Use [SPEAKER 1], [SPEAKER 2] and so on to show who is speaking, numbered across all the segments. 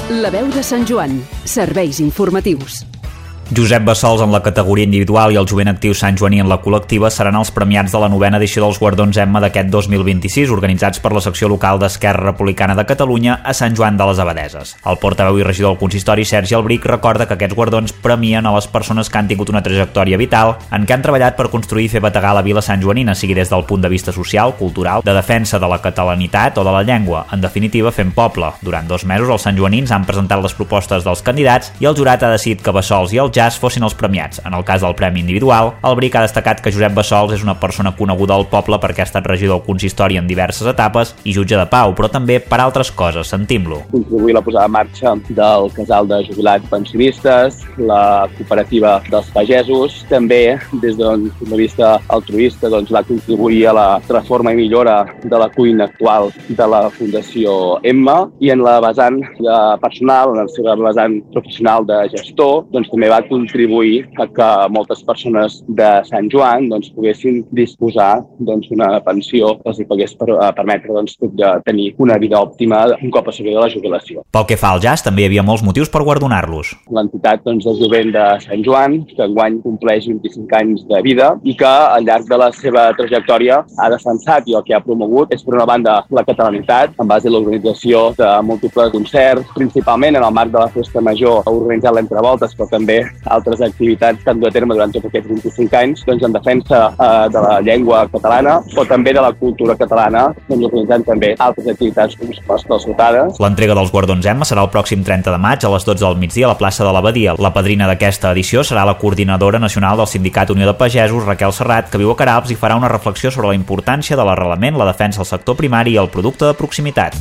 [SPEAKER 1] La veu de Sant Joan. Serveis informatius.
[SPEAKER 2] Josep Bassols en la categoria individual i el jovent actiu Sant Joaní en la col·lectiva seran els premiats de la 9a edició dels Guardons Emma d'aquest 2026, organitzats per la secció local d'Esquerra Republicana de Catalunya a Sant Joan de les Abadeses. El portaveu i regidor del consistori, Sergi Albric, recorda que aquests guardons premien a les persones que han tingut una trajectòria vital en què han treballat per construir i fer bategar la vila santjoanina, sigui des del punt de vista social, cultural, de defensa de la catalanitat o de la llengua, en definitiva fent poble. Durant 2 mesos els santjoanins han presentat les propostes dels candidats i el jurat ha decidit que Bassols i el Jazz fossin els premiats. En el cas del premi individual, Albric ha destacat que Josep Bassols és una persona coneguda al poble perquè ha estat regidor del consistori en diverses etapes i jutge de pau, però també per altres coses. Sentim-lo.
[SPEAKER 3] Contribuir a la posada en marxa del casal de jubilats pensionistes, la cooperativa dels pagesos, també des d'un punt de vista altruista va contribuir a la reforma i millora de la cuina actual de la Fundació Emma, i en la vessant personal, en la seva vessant professional de gestor, també va contribuir a que moltes persones de Sant Joan poguessin disposar d'una pensió que els pogués permetre de tenir una vida òptima un cop assolida la jubilació.
[SPEAKER 2] Pel que fa al Jazz, també hi havia molts motius per guardonar-los.
[SPEAKER 3] L'entitat del jovent de Sant Joan, que enguany compleix 25 anys de vida i que al llarg de la seva trajectòria ha defensat i el que ha promogut és, per una banda, la catalanitat, en base a l'organització de múltiples concerts, principalment en el marc de la Festa Major, ha organitzat l'Entrevoltes, però també altres activitats que han dut a terme durant tots aquests 25 anys en defensa de la llengua catalana, o també de la cultura catalana, organitzant també altres activitats com les calçotades.
[SPEAKER 2] L'entrega dels Guardons Emma serà el pròxim 30 de maig a les 12 del migdia a la plaça de l'Abadia. La padrina d'aquesta edició serà la coordinadora nacional del Sindicat Unió de Pagesos, Raquel Serrat, que viu a Queralbs, i farà una reflexió sobre la importància de l'arrelament, la defensa del sector primari i el producte de proximitat.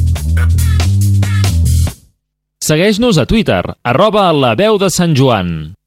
[SPEAKER 4] Segueix-nos a Twitter, @LaVeuDeSantJoan.